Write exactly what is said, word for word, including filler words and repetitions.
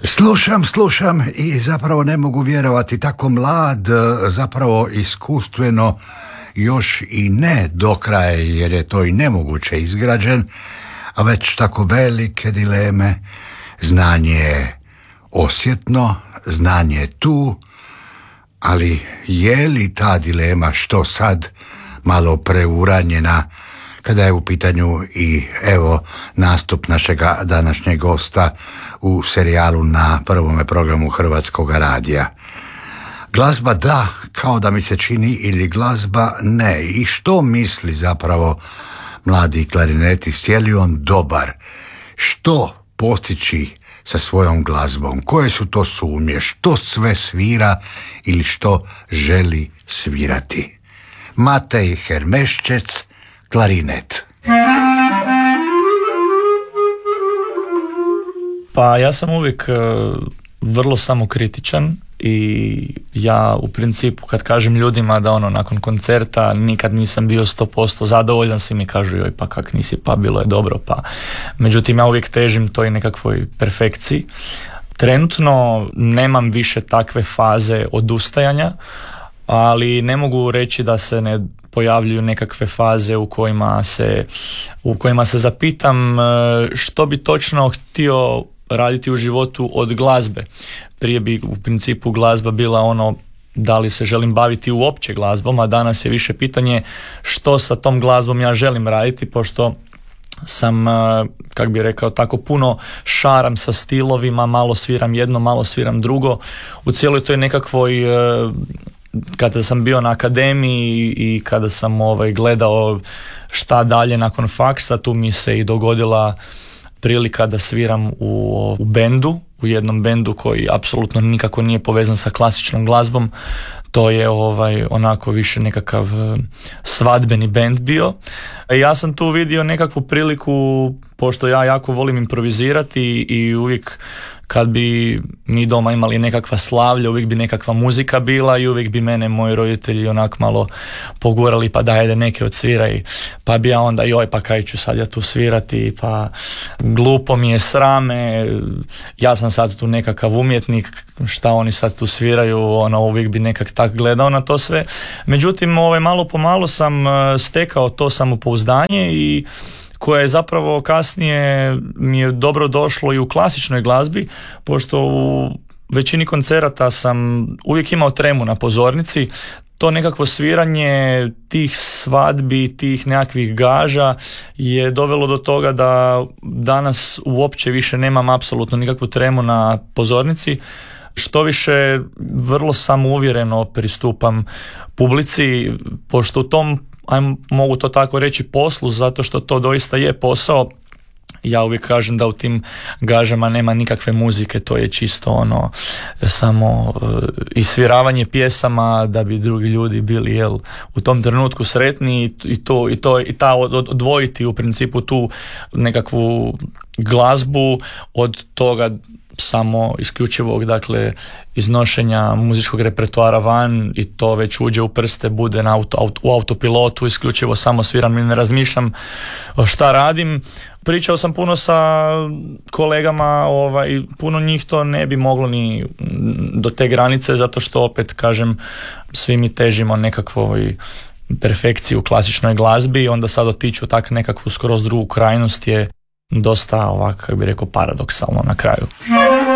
Slušam, slušam i zapravo ne mogu vjerovati, tako mlad, zapravo iskustveno još i ne do kraja, jer je to i nemoguće izgrađen, a već tako velike dileme. Znanje je osjetno, znanje je tu, ali je li ta dilema što sad malo preuranjena kada je u pitanju i evo nastup našega današnjeg gosta u serijalu na prvome programu Hrvatskog radija. Glazba da, kao da mi se čini, ili glazba ne. I što misli zapravo mladi klarinetist? Je li on dobar? Što postići sa svojom glazbom? Koje su to sumnje? Što sve svira ili što želi svirati? Matej Hermeščec, klarinet. Pa ja sam uvijek uh, vrlo samokritičan i ja u principu kad kažem ljudima da ono nakon koncerta nikad nisam bio sto posto zadovoljan, svi mi kažu joj pa kak nisi, pa bilo je dobro, pa međutim ja uvijek težim toj nekakvoj perfekciji. Trenutno nemam više takve faze odustajanja, ali ne mogu reći da se ne pojavljuju nekakve faze u kojima se, u kojima se zapitam što bi točno htio raditi u životu od glazbe. Prije bi u principu glazba bila ono da li se želim baviti uopće glazbom, a danas je više pitanje što sa tom glazbom ja želim raditi, pošto sam, kak bi rekao, tako puno šaram sa stilovima, malo sviram jedno, malo sviram drugo. U cijeloj toj nekakvoj, kada sam bio na akademiji i kada sam ovaj, gledao šta dalje nakon faksa, tu mi se i dogodila prilika da sviram u, u bendu, u jednom bendu koji apsolutno nikako nije povezan sa klasičnom glazbom. To je ovaj onako više nekakav svadbeni bend bio. Ja sam tu vidio nekakvu priliku, pošto ja jako volim improvizirati i uvijek kad bi mi doma imali nekakva slavlja, uvijek bi nekakva muzika bila i uvijek bi mene moji roditelji onak malo pogurali, pa daj da neke odsviraj, pa bi ja onda joj pa kaj ću sad ja tu svirati, pa glupo mi je, srame, ja sam sad tu nekakav umjetnik, šta oni sad tu sviraju, ono uvijek bi nekak tak gledao na to sve. Međutim, ovaj, malo po malo sam stekao to samopouzdanje i koje je zapravo kasnije mi je dobro došlo i u klasičnoj glazbi, pošto u većini koncerata sam uvijek imao tremu na pozornici. To nekakvo sviranje tih svadbi, tih nekakvih gaža je dovelo do toga da danas uopće više nemam apsolutno nikakvu tremu na pozornici. Što više, vrlo samouvjereno pristupam publici, pošto u tom, ajmo, mogu to tako reći, poslu, zato što to doista je posao. Ja uvijek kažem da u tim gažama nema nikakve muzike, to je čisto ono samo uh, isviravanje pjesama da bi drugi ljudi bili jel, u tom trenutku sretni i to i to i ta od, odvojiti u principu tu nekakvu glazbu od toga samo isključivog, dakle, iznošenja muzičkog repertoara van i to već uđe u prste, bude na auto, auto, u autopilotu, isključivo samo sviram i ne razmišljam šta radim. Pričao sam puno sa kolegama, ovaj, puno njih to ne bi moglo ni do te granice, zato što opet, kažem, svi mi težimo nekakvoj perfekciji u klasičnoj glazbi i onda sad otiću tak nekakvu skroz drugu krajnost je dosta ovak, kako bi rekao, paradoksalno na kraju.